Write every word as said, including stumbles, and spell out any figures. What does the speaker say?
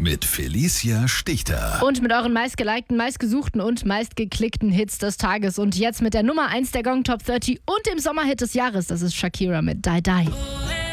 mit Felicia Stichter. Und mit euren meistgelikten, meistgesuchten und meistgeklickten Hits des Tages. Und jetzt mit der Nummer eins der Gong Top dreißig und dem Sommerhit des Jahres. Das ist Shakira mit Die Die.